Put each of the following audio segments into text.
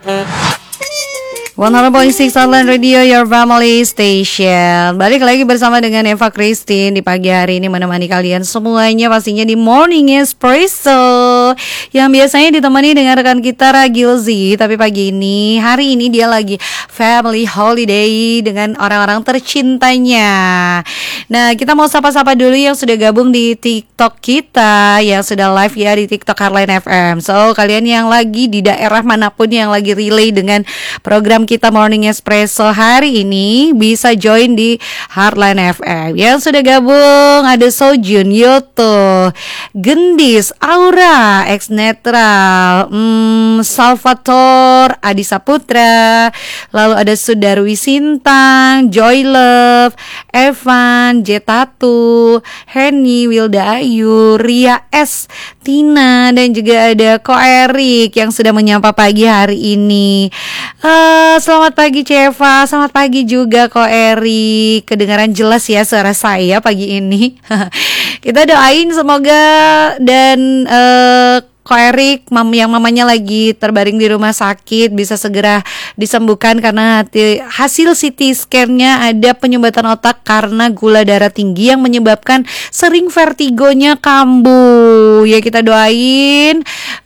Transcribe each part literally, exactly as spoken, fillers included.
seratus koma enam Online Radio, your family station. Balik lagi bersama dengan Eva Christine di pagi hari ini, menemani kalian semuanya pastinya di Morning Espresso yang biasanya ditemani dengan rekan kita Ragilzi. Tapi pagi ini, hari ini dia lagi family holiday dengan orang-orang tercintanya. Nah, kita mau sapa-sapa dulu yang sudah gabung di TikTok kita, yang sudah live ya di TikTok Heartline F M. So, kalian yang lagi di daerah manapun yang lagi relay dengan program kita Morning Espresso hari ini bisa join di Heartline F M. Yang sudah gabung ada Sojun, Yoto, Gendis, Aura, Ex Netral, hmm, Salvatore, Adi Saputra, lalu ada Sudarwi Sintang, Joy Love, Evan, Jetatu, Henny, Wilda Ayu, Ria S, Tina, dan juga ada Ko Erik yang sudah menyapa pagi hari ini. Uh, selamat pagi Ceva, selamat pagi juga Ko Erik. Kedengaran jelas ya suara saya pagi ini. Kita doain semoga dan uh, Ko Erik, mam yang mamanya lagi terbaring di rumah sakit, bisa segera disembuhkan karena hati, hasil C T scan-nya ada penyumbatan otak karena gula darah tinggi yang menyebabkan sering vertigonya kambuh. Ya, kita doain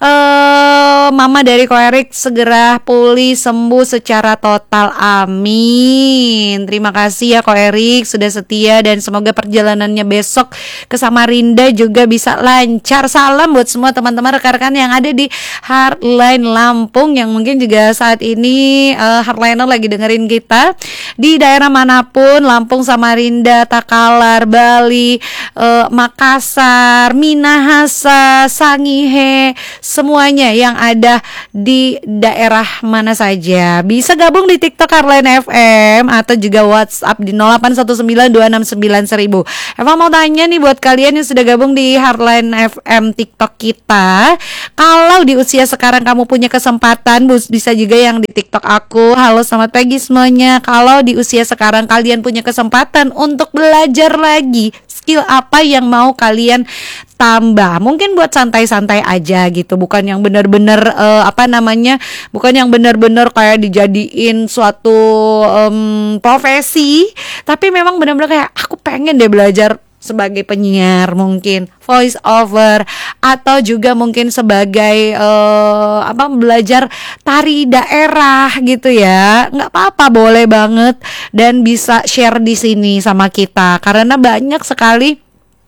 uh, mama dari Ko Erik segera pulih sembuh secara total. Amin. Terima kasih ya Ko Erik sudah setia dan semoga perjalanannya besok ke Samarinda juga bisa lancar. Salam buat semua teman-teman rekan rekan yang ada di Heartline Lampung yang mungkin juga saat ini uh, Heartliner lagi dengerin kita di daerah manapun, Lampung, Samarinda, Takalar, Bali, uh, Makassar, Minahasa, Sangihe, semuanya yang ada di daerah mana saja bisa gabung di TikTok Heartline F M atau juga WhatsApp di nol delapan satu sembilan dua enam sembilan seribu. Eva mau tanya nih buat kalian yang sudah gabung di Heartline F M TikTok kita, kalau di usia sekarang kamu punya kesempatan, bisa juga yang di TikTok aku. Halo, selamat pagi semuanya. Kalau di usia sekarang kalian punya kesempatan untuk belajar lagi, skill apa yang mau kalian tambah? Mungkin buat santai-santai aja gitu, bukan yang benar-benar uh, apa namanya, bukan yang benar-benar kayak dijadiin suatu um, profesi, tapi memang benar-benar kayak aku pengen deh belajar sebagai penyiar, mungkin voice over, atau juga mungkin sebagai uh, apa belajar tari daerah gitu ya. Nggak apa-apa, boleh banget dan bisa share di sini sama kita karena banyak sekali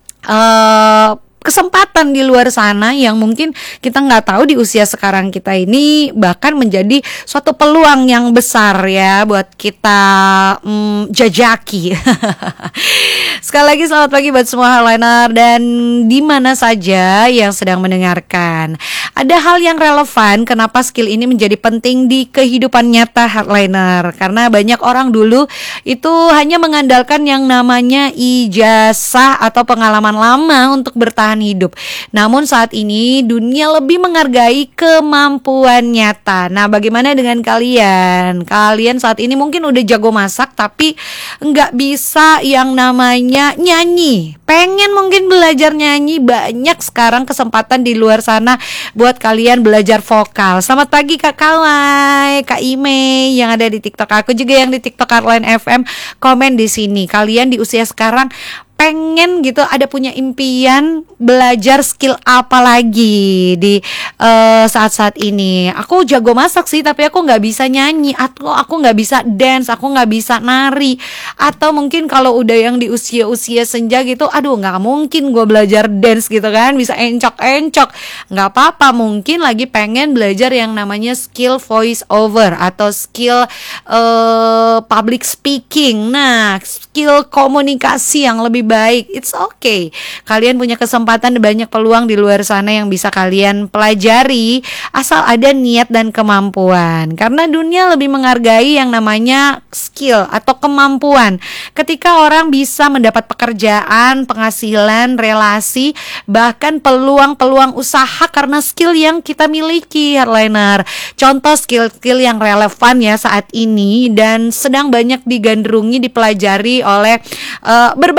uh, kesempatan di luar sana yang mungkin kita nggak tahu di usia sekarang kita ini bahkan menjadi suatu peluang yang besar ya buat kita mm, jajaki. Sekali lagi selamat pagi buat semua Heartliner dan di mana saja yang sedang mendengarkan. Ada hal yang relevan kenapa skill ini menjadi penting di kehidupan nyata Heartliner, karena banyak orang dulu itu hanya mengandalkan yang namanya ijazah atau pengalaman lama untuk bertahan hidup. Namun saat ini dunia lebih menghargai kemampuan nyata. Nah, bagaimana dengan kalian? Kalian saat ini mungkin udah jago masak tapi nggak bisa yang namanya nyanyi. Pengen mungkin belajar nyanyi, banyak sekarang kesempatan di luar sana buat kalian belajar vokal. Selamat pagi Kak Kawai, Kak Ime yang ada di TikTok aku, juga yang di TikTok Heartline F M. Komen di sini, kalian di usia sekarang pengen gitu, ada punya impian belajar skill apa lagi di uh, saat-saat ini? Aku jago masak sih, tapi aku nggak bisa nyanyi, atau aku nggak bisa dance, aku nggak bisa nari. Atau mungkin kalau udah yang di usia-usia senja gitu, aduh nggak mungkin gue belajar dance gitu kan, bisa encok-encok. Nggak apa-apa, mungkin lagi pengen belajar yang namanya skill voice over atau skill uh, public speaking. Nah, skill komunikasi yang lebih baik, it's okay. Kalian punya kesempatan, banyak peluang di luar sana yang bisa kalian pelajari asal ada niat dan kemampuan. Karena dunia lebih menghargai yang namanya skill atau kemampuan. Ketika orang bisa mendapat pekerjaan, penghasilan, relasi, bahkan peluang-peluang usaha karena skill yang kita miliki, Heartliner. Contoh skill-skill yang relevan ya saat ini dan sedang banyak digandrungi, dipelajari oleh uh, berbagai kalangan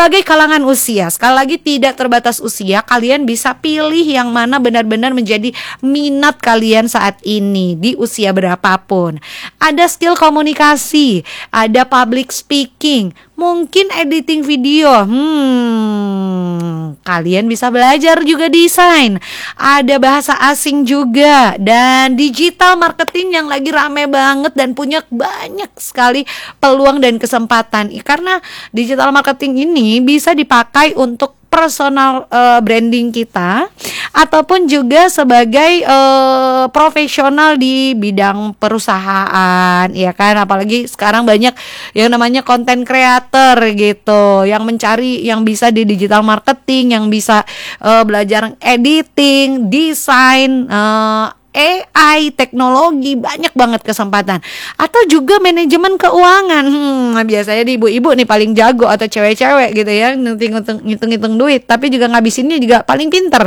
kalangan usia. Sekali lagi tidak terbatas usia, kalian bisa pilih yang mana benar-benar menjadi minat kalian saat ini di usia berapapun. Ada skill komunikasi, ada public speaking, mungkin editing video. Hmm, kalian bisa belajar juga desain. Ada bahasa asing juga dan digital marketing yang lagi rame banget dan punya banyak sekali peluang dan kesempatan. Karena digital marketing ini bisa dipakai untuk personal uh, branding kita ataupun juga sebagai uh, profesional di bidang perusahaan, ya kan? Apalagi sekarang banyak yang namanya content creator gitu, yang mencari yang bisa di digital marketing, yang bisa uh, belajar editing, desain, uh, A I, teknologi, banyak banget kesempatan. Atau juga manajemen keuangan. Hmm, biasanya di ibu-ibu nih paling jago atau cewek-cewek gitu ya, ngitung-ngitung duit, tapi juga ngabisinnya juga paling pinter.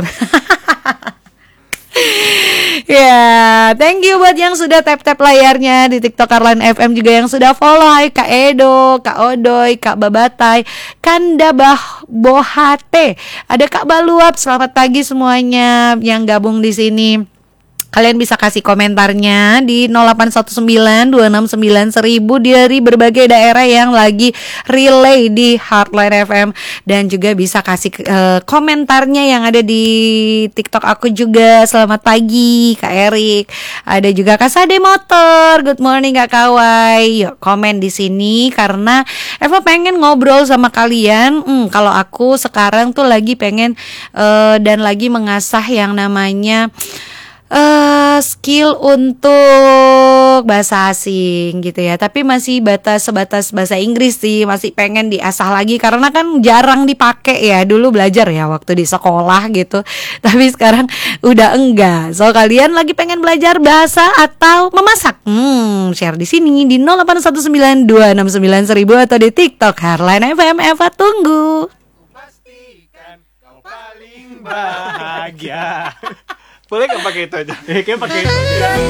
Ya, yeah, thank you buat yang sudah tap-tap layarnya di TikTok Arlan F M, juga yang sudah follow. Hai Kak Edo, Kak Odoy, Kak Babatai, Kanda Bah Bohate, ada Kak Baluap. Selamat pagi semuanya yang gabung di sini. Kalian bisa kasih komentarnya di nol delapan satu sembilan dua enam sembilan seribu dari berbagai daerah yang lagi relay di Heartline F M. Dan juga bisa kasih uh, komentarnya yang ada di TikTok aku juga. Selamat pagi Kak Erik. Ada juga Kak Sade Motor. Good morning Kak Kawai. Yuk komen di sini karena Eva pengen ngobrol sama kalian. Hmm, kalau aku sekarang tuh lagi pengen uh, dan lagi mengasah yang namanya Uh, skill untuk bahasa asing gitu ya. Tapi masih batas sebatas bahasa Inggris sih. Masih pengen diasah lagi karena kan jarang dipakai ya. Dulu belajar ya waktu di sekolah gitu, tapi sekarang udah enggak. So kalian lagi pengen belajar bahasa atau memasak? Hmm, share di sini di nol delapan satu sembilan dua enam sembilan seribu atau di TikTok Heartline F M. Eva tunggu. Pastikan kau paling bahagia. Boleh gak pakai itu aja? Eh, kayak pakai itu aja.